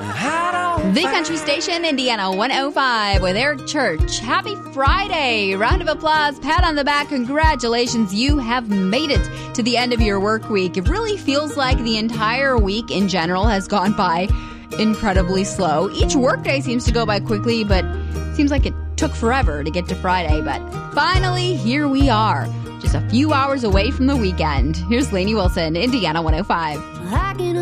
The Country Station, Indiana 105 with Eric Church. Happy Friday. Round of applause, pat on the back. Congratulations. You have made it to the end of your work week. It really feels like the entire week in general has gone by incredibly slow. Each workday seems to go by quickly, but it seems like it took forever to get to Friday. But finally, here we are, just a few hours away from the weekend. Here's Lainey Wilson, Indiana 105.